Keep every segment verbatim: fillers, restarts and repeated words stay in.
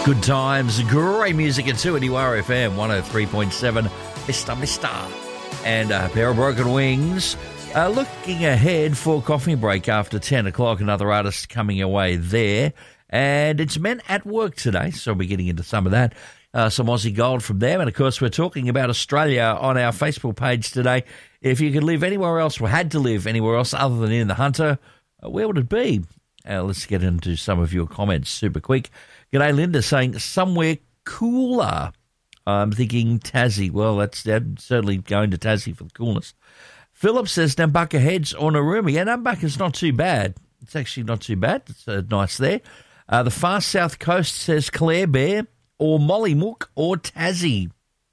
Good times, great music at two N U R F M one oh three point seven. Mister Mister and a pair of broken wings. Uh, looking ahead for coffee break after ten o'clock, another artist coming away there. And it's Men at Work today, so we're getting into some of that. Uh, some Aussie gold from them. And, of course, we're talking about Australia on our Facebook page today. If you could live anywhere else or had to live anywhere else other than in the Hunter, uh, where would it be? Uh, let's get into some of your comments super quick. G'day, Linda, saying somewhere cooler. I'm thinking Tassie. Well, that's, that's certainly going to Tassie for the coolness. Philip says Nambucca Heads or Narooma. Yeah, Nambucca's not too bad. It's actually not too bad. It's uh, nice there. Uh, the far south coast says Clare Bear or Mollymook or Tassie.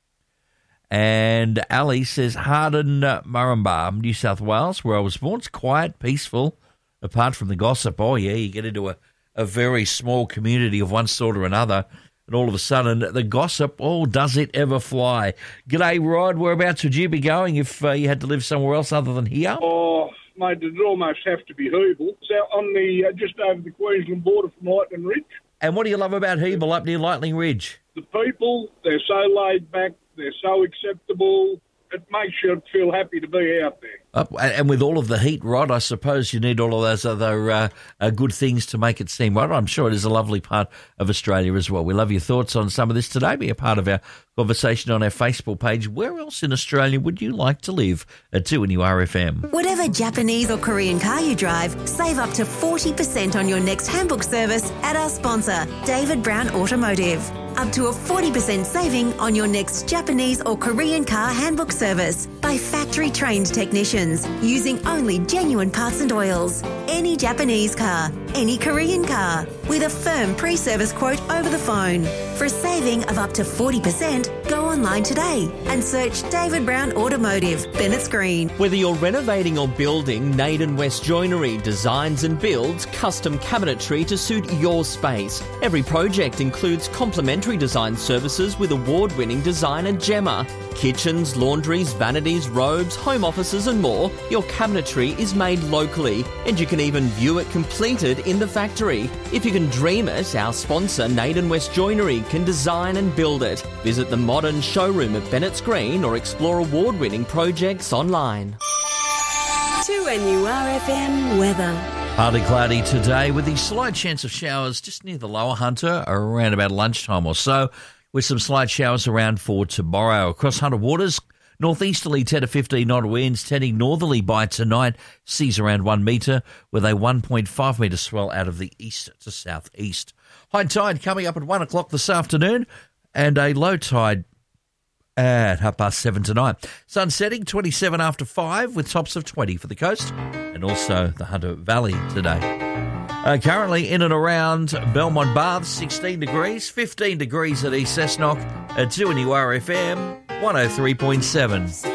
And Ali says Harden, uh, Murrumba, New South Wales, where I was born. It's quiet, peaceful, apart from the gossip. Oh, yeah, you get into a, a very small community of one sort or another, and all of a sudden the gossip, oh, does it ever fly? G'day, Rod. Whereabouts would you be going if uh, you had to live somewhere else other than here? Oh, mate, it'd almost have to be Hooble. So on the uh, just over the Queensland border from Lightning Ridge. And what do you love about Hooble up near Lightning Ridge? The people, they're so laid back, they're so acceptable. It makes you feel happy to be out there. Uh, and with all of the heat, Rod, I suppose you need all of those other uh, uh, good things to make it seem right. I'm sure it is a lovely part of Australia as well. We love your thoughts on some of this today. Be a part of our conversation on our Facebook page. Where else in Australia would you like to live? At two N U R F M. Whatever Japanese or Korean car you drive, save up to forty percent on your next handbook service at our sponsor, David Brown Automotive. Up to a forty percent saving on your next Japanese or Korean car handbook service by factory-trained technicians using only genuine parts and oils. Any Japanese car, any Korean car, with a firm pre-service quote over the phone. For a saving of up to forty percent, go online today and search David Brown Automotive, Bennett's Green. Whether you're renovating or building, Naden West Joinery designs and builds custom cabinetry to suit your space. Every project includes complimentary design services with award-winning designer Gemma. Kitchens, laundries, vanities, robes, home offices and more. Your cabinetry is made locally and you can even view it completed in the factory. If you can dream it, our sponsor Naden West Joinery can design and build it. Visit the modern showroom at Bennett's Green or explore award-winning projects online. two N U R F M weather. Partly cloudy today with the slight chance of showers just near the Lower Hunter around about lunchtime or so, with some slight showers around for tomorrow. Across Hunter Waters, northeasterly ten to fifteen knot winds, tending northerly by tonight, seas around one metre, with a one point five metre swell out of the east to southeast. High tide coming up at one o'clock this afternoon, and a low tide at half past seven tonight. Sun setting twenty-seven after five, with tops of twenty for the coast and also the Hunter Valley today. Uh, currently in and around Belmont Baths, sixteen degrees, fifteen degrees at East Cessnock, at two N U R F M one oh three point seven.